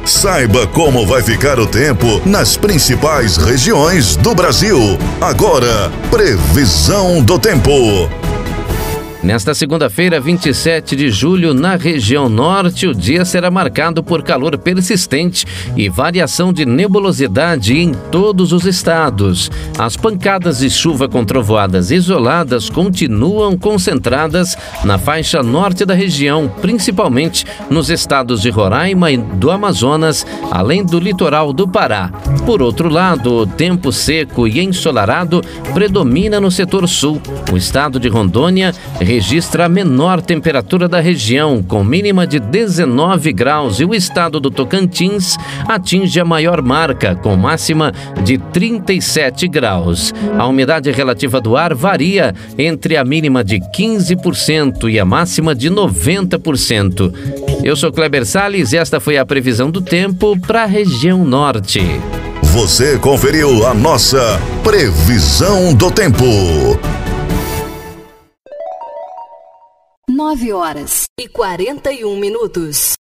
Saiba como vai ficar o tempo nas principais regiões do Brasil. Agora, previsão do tempo. Nesta segunda-feira, 27 de julho, na região norte, o dia será marcado por calor persistente e variação de nebulosidade em todos os estados. As pancadas de chuva com trovoadas isoladas continuam concentradas na faixa norte da região, principalmente nos estados de Roraima e do Amazonas, além do litoral do Pará. Por outro lado, o tempo seco e ensolarado predomina no setor sul. O estado de Rondônia registra a menor temperatura da região, com mínima de 19 graus, e o estado do Tocantins atinge a maior marca, com máxima de 37 graus. A umidade relativa do ar varia entre a mínima de 15% e a máxima de 90%. Eu sou Kleber Salles e esta foi a previsão do tempo para a região norte. Você conferiu a nossa previsão do tempo. 9 horas e 41 minutos.